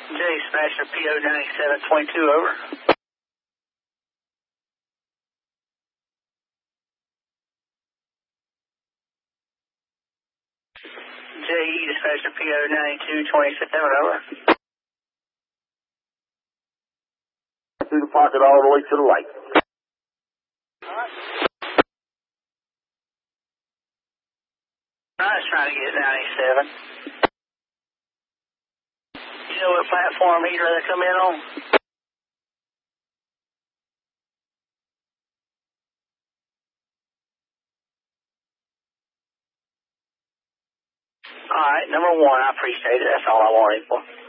J Smasher PO 9722, over. JE Dispatcher PO 9227, over. Through the pocket all the way to the light. I was trying to get 97. You know what platform he'd rather come in on? All right, number one, I appreciate it. That's all I wanted for.